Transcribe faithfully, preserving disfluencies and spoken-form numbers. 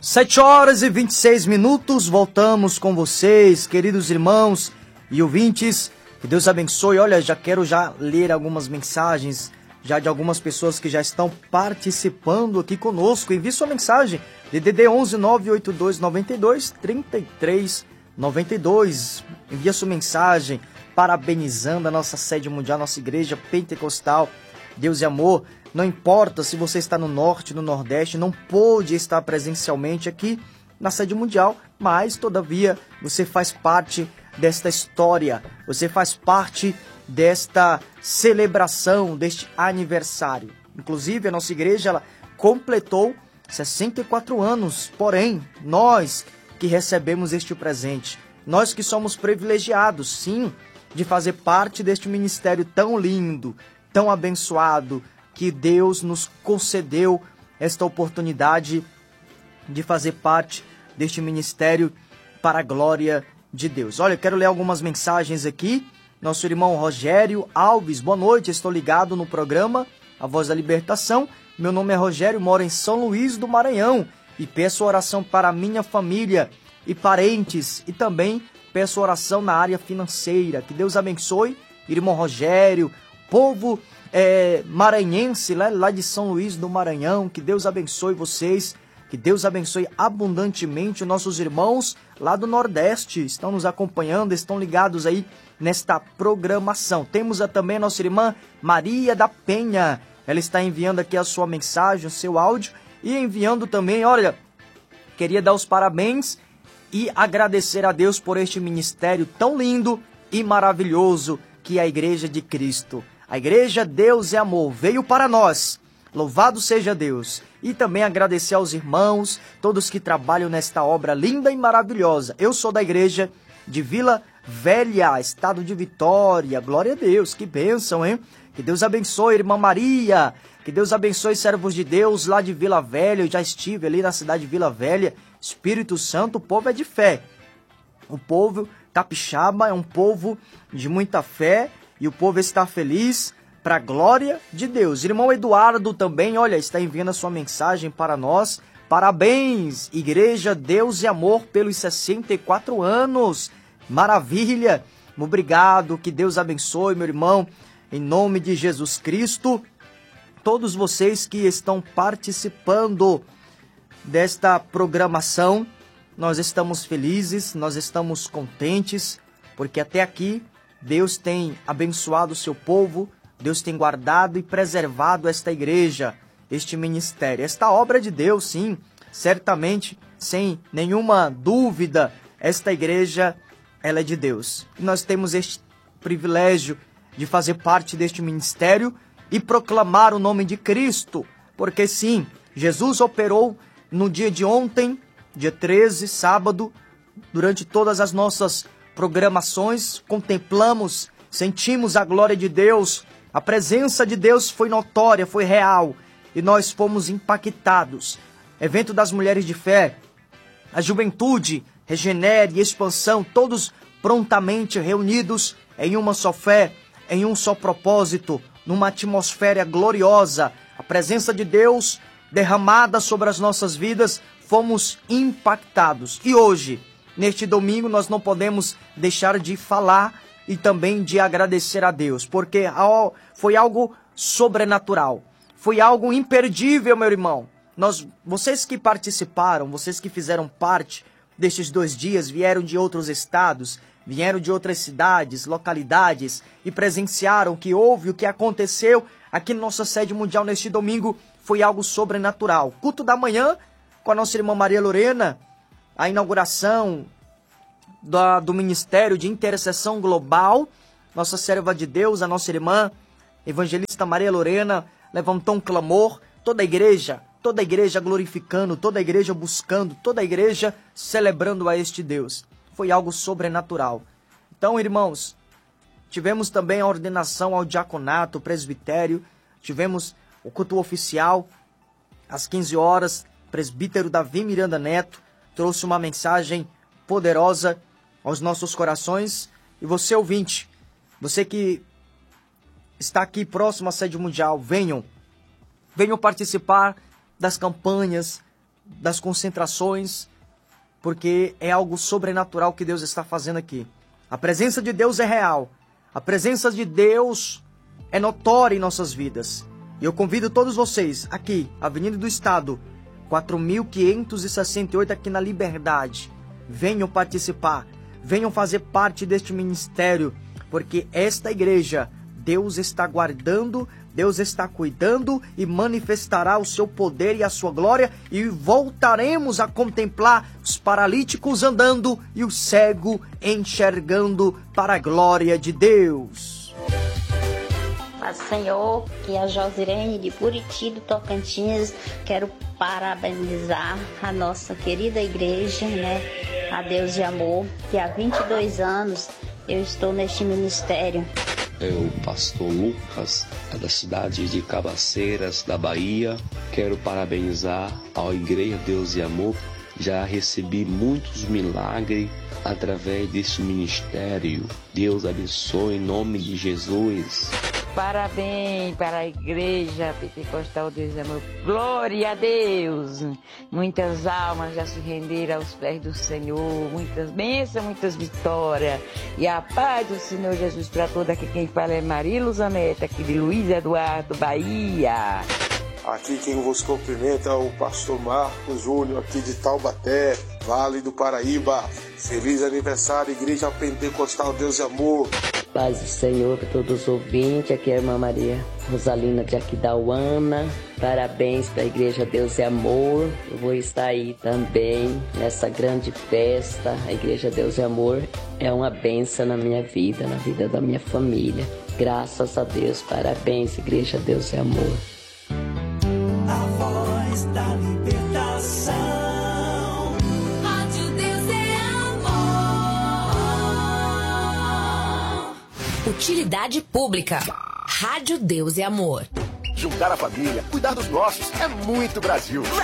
Sete horas e vinte e seis minutos, voltamos com vocês, queridos irmãos e ouvintes. Que Deus abençoe. Olha, já quero já ler algumas mensagens já de algumas pessoas que já estão participando aqui conosco. Envie sua mensagem, D D D onze nove oito dois nove dois três três nove dois. Envie sua mensagem parabenizando a nossa sede mundial, nossa igreja pentecostal Deus e Amor. Não importa se você está no norte, no nordeste, não pôde estar presencialmente aqui na sede mundial, mas todavia você faz parte desta história, você faz parte desta celebração, deste aniversário. Inclusive a nossa igreja ela completou sessenta e quatro anos, porém nós que recebemos este presente, nós que somos privilegiados, sim, de fazer parte deste ministério tão lindo, tão abençoado, que Deus nos concedeu esta oportunidade de fazer parte deste ministério para a glória de Deus. Olha, eu quero ler algumas mensagens aqui. Nosso irmão Rogério Alves, boa noite, estou ligado no programa A Voz da Libertação. Meu nome é Rogério, moro em São Luís do Maranhão e peço oração para minha família e parentes e também peço oração na área financeira. Que Deus abençoe, irmão Rogério, povo é, maranhense, lá, lá de São Luís do Maranhão. Que Deus abençoe vocês, que Deus abençoe abundantemente os nossos irmãos lá do Nordeste. Estão nos acompanhando, estão ligados aí nesta programação. Temos a, também a nossa irmã Maria da Penha. Ela está enviando aqui a sua mensagem, o seu áudio e enviando também, olha, queria dar os parabéns e agradecer a Deus por este ministério tão lindo e maravilhoso que é a Igreja de Cristo. A Igreja Deus é Amor veio para nós. Louvado seja Deus. E também agradecer aos irmãos, todos que trabalham nesta obra linda e maravilhosa. Eu sou da Igreja de Vila Velha, estado de Vitória. Glória a Deus, que bênção, hein? Que Deus abençoe, irmã Maria. Que Deus abençoe, servos de Deus lá de Vila Velha. Eu já estive ali na cidade de Vila Velha. Espírito Santo, o povo é de fé. O povo capixaba é um povo de muita fé e o povo está feliz para a glória de Deus. Irmão Eduardo também, olha, está enviando a sua mensagem para nós. Parabéns, Igreja Deus e Amor, pelos sessenta e quatro anos. Maravilha. Obrigado, que Deus abençoe, meu irmão, em nome de Jesus Cristo. Todos vocês que estão participando desta programação, nós estamos felizes, nós estamos contentes, porque até aqui Deus tem abençoado o seu povo, Deus tem guardado e preservado esta igreja, este ministério, esta obra de Deus, sim, certamente, sem nenhuma dúvida, esta igreja, ela é de Deus. E nós temos este privilégio de fazer parte deste ministério e proclamar o nome de Cristo, porque sim, Jesus operou no dia de ontem, dia treze, sábado, durante todas as nossas programações, contemplamos, sentimos a glória de Deus, a presença de Deus foi notória, foi real, e nós fomos impactados. Evento das Mulheres de Fé, a Juventude, Regenere e Expansão, todos prontamente reunidos em uma só fé, em um só propósito, numa atmosfera gloriosa, a presença de Deus derramada sobre as nossas vidas, fomos impactados. E hoje, neste domingo, nós não podemos deixar de falar e também de agradecer a Deus, porque foi algo sobrenatural, foi algo imperdível, meu irmão. Nós, vocês que participaram, vocês que fizeram parte destes dois dias, vieram de outros estados, vieram de outras cidades, localidades e presenciaram o que houve, o que aconteceu aqui na nossa sede mundial neste domingo, foi algo sobrenatural. Culto da manhã com a nossa irmã Maria Lorena, a inauguração da, do Ministério de Intercessão Global, nossa serva de Deus, a nossa irmã evangelista Maria Lorena, levantou um clamor, toda a igreja, toda a igreja glorificando, toda a igreja buscando, toda a igreja celebrando a este Deus. Foi algo sobrenatural. Então, irmãos, tivemos também a ordenação ao diaconato, o presbitério, tivemos o culto oficial, às quinze horas, presbítero Davi Miranda Neto trouxe uma mensagem poderosa aos nossos corações. E você, ouvinte, você que está aqui próximo à sede mundial, venham, venham participar das campanhas das concentrações, porque é algo sobrenatural que Deus está fazendo aqui. A presença de Deus é real. A presença de Deus é notória em nossas vidas. E eu convido todos vocês aqui, Avenida do Estado, quatro mil quinhentos e sessenta e oito, aqui na Liberdade. Venham participar, venham fazer parte deste ministério, porque esta igreja, Deus está guardando, Deus está cuidando e manifestará o seu poder e a sua glória, e voltaremos a contemplar os paralíticos andando e o cego enxergando para a glória de Deus. Paz do Senhor, que é a Josirene de Buriti, do Tocantins. Quero parabenizar a nossa querida igreja, né? A Deus de Amor, que há vinte e dois anos eu estou neste ministério. É o pastor Lucas, da cidade de Cabaceiras, da Bahia. Quero parabenizar a Igreja Deus e Amor. Já recebi muitos milagres através desse ministério. Deus abençoe em nome de Jesus. Parabéns para a Igreja Pentecostal Deus e Amor. Glória a Deus! Muitas almas já se renderam aos pés do Senhor. Muitas bênçãos, muitas vitórias. E a paz do Senhor Jesus para toda. Aqui quem fala é Maria Luzaneta, aqui de Luiz Eduardo, Bahia. Aqui quem vos cumprimenta é o pastor Marcos Júnior, aqui de Taubaté, Vale do Paraíba. Feliz aniversário, Igreja Pentecostal Deus e Amor. Paz do Senhor para todos os ouvintes. Aqui é a irmã Maria Rosalina de Aquidauana. Parabéns para a Igreja Deus e Amor. Eu vou estar aí também nessa grande festa. A Igreja Deus e Amor é uma bênção na minha vida, na vida da minha família. Graças a Deus. Parabéns, Igreja Deus e Amor. A voz da libertação. Rádio Deus é Amor. Utilidade pública. Rádio Deus e Amor. Juntar a família, cuidar dos nossos, é muito Brasil.